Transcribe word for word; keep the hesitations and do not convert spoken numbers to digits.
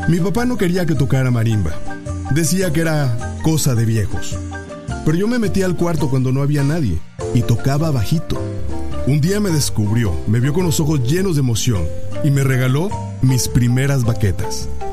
Mi papá no quería que tocara marimba. Decía que era cosa de viejos. Pero yo me metí al cuarto cuando no había nadie y tocaba bajito. Un día me descubrió, me vio con los ojos llenos de emoción y me regaló mis primeras baquetas.